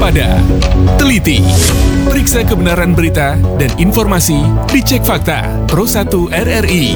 waspada, teliti, periksa kebenaran berita dan informasi, dicek fakta Pro 1 RRI.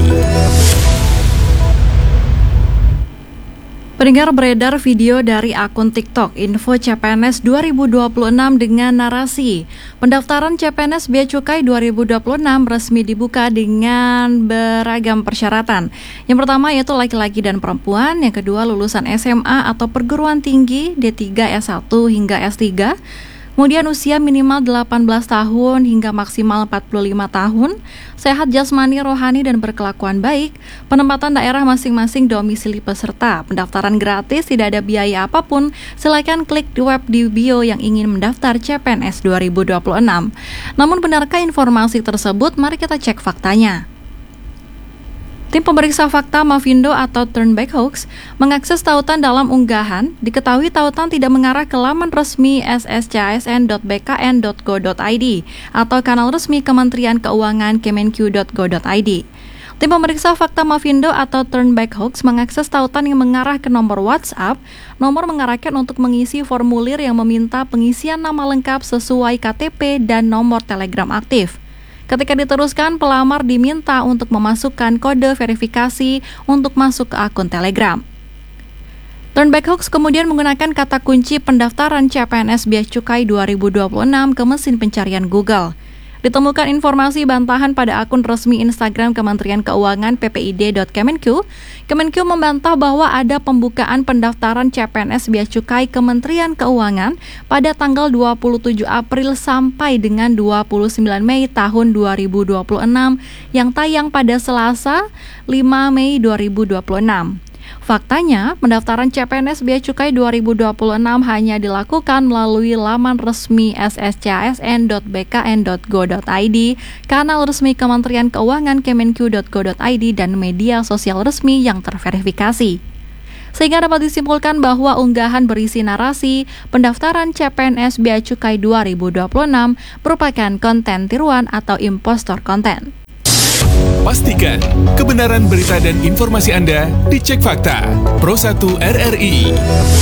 Pendengar, beredar video dari akun TikTok Info CPNS 2026 dengan narasi pendaftaran CPNS Bea Cukai 2026 resmi dibuka dengan beragam persyaratan. Yang pertama yaitu laki-laki dan perempuan, yang kedua lulusan SMA atau perguruan tinggi D3, S1 hingga S3. Kemudian usia minimal 18 tahun hingga maksimal 45 tahun, sehat jasmani, rohani, dan berkelakuan baik, penempatan daerah masing-masing domisili peserta, pendaftaran gratis, tidak ada biaya apapun, silakan klik di web di bio yang ingin mendaftar CPNS 2026. Namun benarkah informasi tersebut? Mari kita cek faktanya. Tim pemeriksa fakta Mavindo atau Turnback Hoax mengakses tautan dalam unggahan. Diketahui tautan tidak mengarah ke laman resmi sscsn.bkn.go.id atau kanal resmi Kementerian Keuangan kemenq.go.id. Tim pemeriksa fakta Mavindo atau Turnback Hoax mengakses tautan yang mengarah ke nomor WhatsApp. Nomor mengarahkan untuk mengisi formulir yang meminta pengisian nama lengkap sesuai KTP dan nomor Telegram aktif. Ketika diteruskan, pelamar diminta untuk memasukkan kode verifikasi untuk masuk ke akun Telegram. Turnback Hoax kemudian menggunakan kata kunci pendaftaran CPNS Bea Cukai 2026 ke mesin pencarian Google. Ditemukan informasi bantahan pada akun resmi Instagram Kementerian Keuangan ppid.kemenq. Kemenq membantah bahwa ada pembukaan pendaftaran CPNS Bea Cukai Kementerian Keuangan pada tanggal 27 April sampai dengan 29 Mei tahun 2026 yang tayang pada Selasa 5 Mei 2026. Faktanya, pendaftaran CPNS Bea Cukai 2026 hanya dilakukan melalui laman resmi sscsn.bkn.go.id, kanal resmi Kementerian Keuangan kemenq.go.id, dan media sosial resmi yang terverifikasi. Sehingga dapat disimpulkan bahwa unggahan berisi narasi pendaftaran CPNS Bea Cukai 2026 merupakan konten tiruan atau impostor konten. Pastikan kebenaran berita dan informasi Anda dicek fakta Pro 1 RRI.